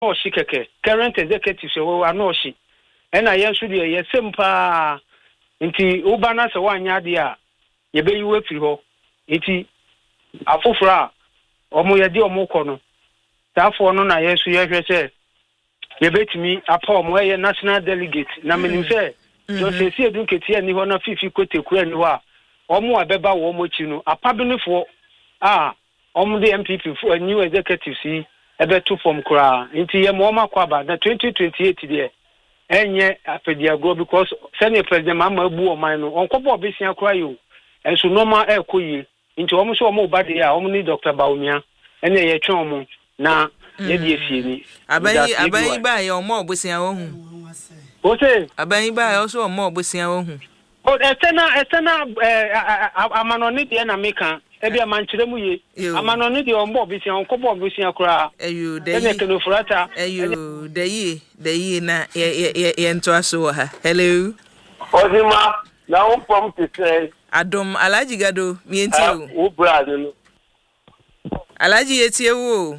no shikeke current executive so wa no shi ena yensu de ye sempa nti uba na se wanya de a ye be yiwe firi ho nti afofra omo ye de omo kɔ no tafo no na yesu ye hwɛ sɛ ye betimi apa omo ye national delegate na menim sɛ jo se si educate ani ho na fifi koteku ani ho a omo abeba wo mo chi no apa benefo omo de MPP for new executive si ebe to form kura nti ye mo makwa ba na 2028 de enye afedia go because senior president mama bu o man no onkobo obesia kura yo enso normal ekoyi nti omo so omo ba de a omo ni Dr. Baumia ene ye twen omo na ye de efie ni abayi ba ye omo obesia wo hu ote abayi ba ye oso omo obesia wo hu o etena amanoni de na meka ebi amanchiremu ye amanoni de ombo obesia onkobo obesia kura ayu de ene kenofurata ayu de yi na ye nto aso ha hello Ozima na pom to say Adom Alhaji Gado mi enti o wo brad no Alhaji etie wo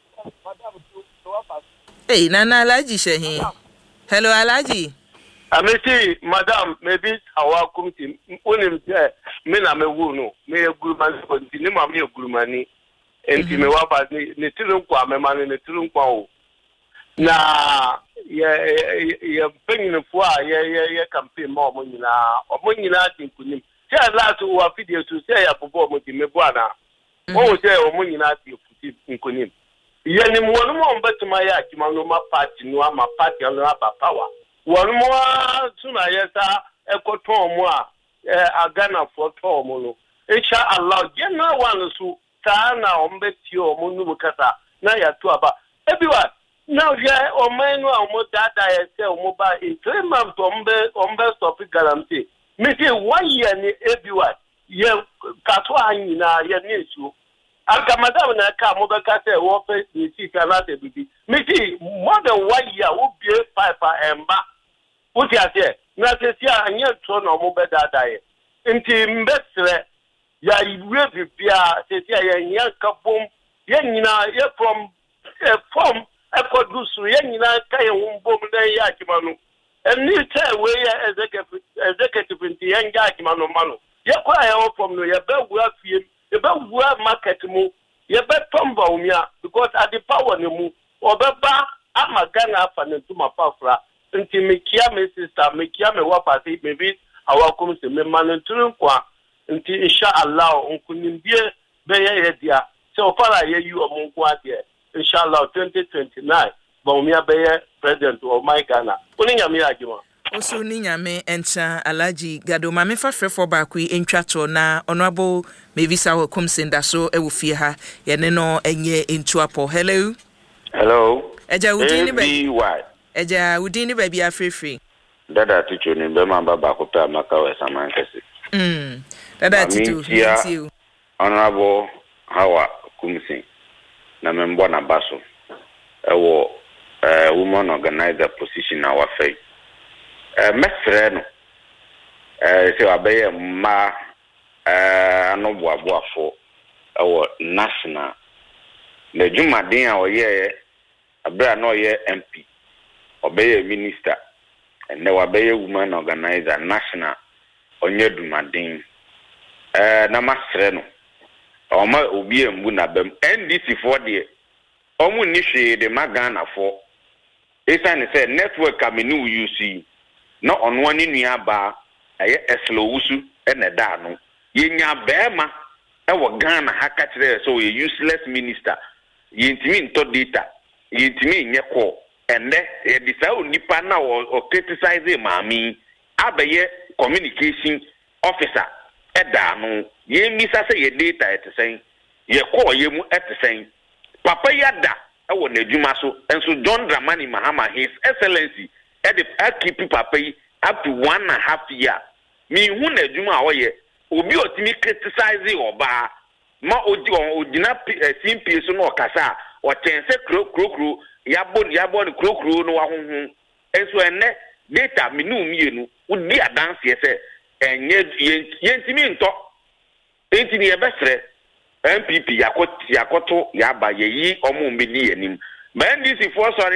nana Alhaji shehin hello Alhaji ameti madam maybe awa kumti onim say me na me wu no me egurumani konti ni ma me egurumani enti me wa ba ni tirunkwa me ma ni tirunkwa o na ye penginfo a ye campaign ma omo nyina tinkunim say last wa video to say ya bobo mo di mebu ana o say omo nyina tinkunim tinkunim ye ni mo no mo betuma ya akima no ma party no ama party no aba power wonu mo tuna yesa ekoton mo a agana for to mo no insha Allah jenna wan su ta na ombeti omo nu kasa na ya to aba everyone now yeah o menu o data say o ba in 3 months ombe stop guarantee me say 1 year ni everyone ye kato anyi na ye ni su aka madam na ka mo be ka say wo fe ni ti kana te bibi me say more than 1 year wo bie pipe emba uti ase na se si anya to na mo be data ye nti mbesre ya iwe bibia se si ya nya kabom ye nyina ye from ekodusu ye nyina ka ye humbom na ye akima no eni tell we ye executive nti ye nga akima no ma no ye kwa ye from no ye be wu afie ye be wu market mu ye be tomba umia because at the power ne mu obeba amagana afa ne tuma pafra nti mekia me sister mekia me wapati maybe awakum se me manenturu kwa nti insha Allah onkunimdie be ye dia se ofara ye yu omunku ade inshallah 2029 Baumia be president of my Ghana oni nyame agima oso ni nyame encha Alhaji Gado ma me fa frefo ba ku entwato na honorable Mevisa Wakum Senda so e wo fie ha ye ne no enye entuapo hello eja udini be eja udini ba bia frefre dada ticho ni be ma baba ko ta maka we saman kese dada ticho honorable Hawa Kumsin na membo na baso ewo woman organizer position our faith mesre no se abeye ma no boaboafo ewo national na jumadin a oye abra no ye MP obeye minister and na wabeye woman organizer national onye dumadin na masre no oma obi embu na bem NDC for de omu ni hwe de magana for esan say network amenu use na ono ani nua ba aye eslo wusu ene da no yenya bema e wo Ghana haka kire so ye useless minister yentimi nto data yentimi nye call ende ye disa onipa na o criticize maami abaye communication officer eda no ye misa say ye data etesen ye call ye mu etesen papa yada e wo n'adwuma so enso John Dramani Mahama his excellency e de keep papa yi up to 1.5 year mi hu n'adwuma a wo ye obi otimi criticize oba ma ogina simple so no kasa o tense krokro yabon krokro no wa honhon enso enne data minu mienu udi adanse ye enye yentimi nto entini ye besre MPP yakoto yaba yeyi omo mbedi yanim ma NDC for sorry